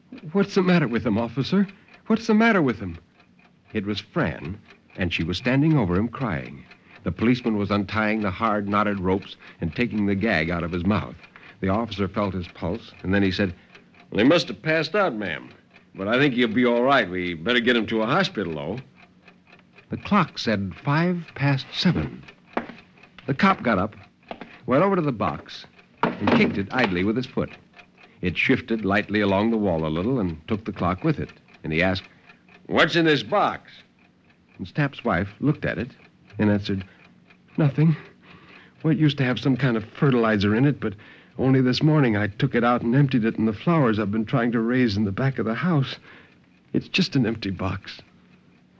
What's the matter with him, officer? What's the matter with him? It was Fran, and she was standing over him crying. The policeman was untying the hard, knotted ropes and taking the gag out of his mouth. The officer felt his pulse, and then he said, Well, he must have passed out, ma'am. But I think he'll be all right. We better get him to a hospital, though. The clock said 7:05. The cop got up, went over to the box, and kicked it idly with his foot. It shifted lightly along the wall a little and took the clock with it. And he asked, What's in this box? And Stapp's wife looked at it and answered, Nothing. Well, it used to have some kind of fertilizer in it, but only this morning I took it out and emptied it in the flowers I've been trying to raise in the back of the house. It's just an empty box.